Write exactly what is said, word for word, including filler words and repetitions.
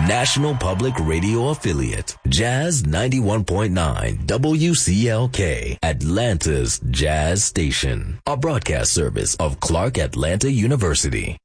National Public Radio affiliate, Jazz ninety-one point nine W C L K, Atlanta's Jazz Station, a broadcast service of Clark Atlanta University.